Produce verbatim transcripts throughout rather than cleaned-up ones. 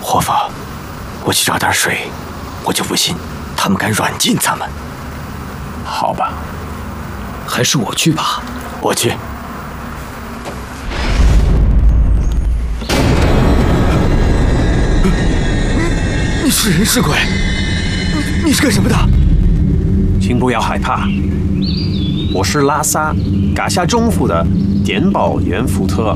活法，我去找点水，我就不信他们敢软禁咱们。 好吧， 还是我去吧。 我去。你是人是鬼？你你是干什么的？ 请不要害怕，我是拉萨嘎夏政府的电报员福特，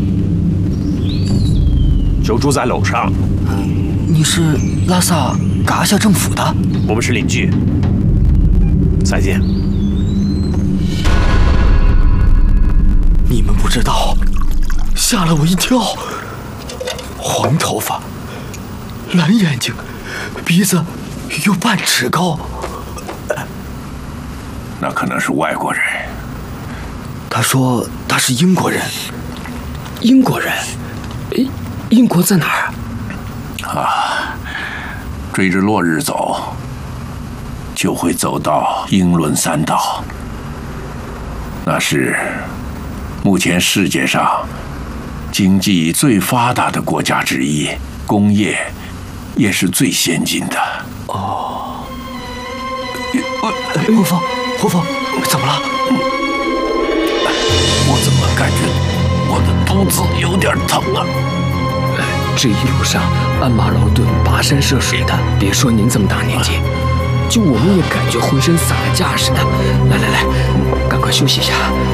就住在楼上。 你是拉萨嘎夏政府的？ 我们是邻居。再见。 你们不知道，吓了我一跳。黄头发，蓝眼睛，鼻子有半尺高。 那可能是外国人。 他说他是英国人。 英国人？诶，英国在哪儿？ 啊，追着落日走，就会走到英伦三岛。那是目前世界上经济最发达的国家之一，工业也是最先进的。 哦，胡峰，胡峰，怎么了？ 我怎么感觉我的肚子有点疼啊？ 这一路上鞍马劳顿、跋山涉水的，别说您这么大年纪，就我们也感觉浑身散了架似的。来来来，赶快休息一下。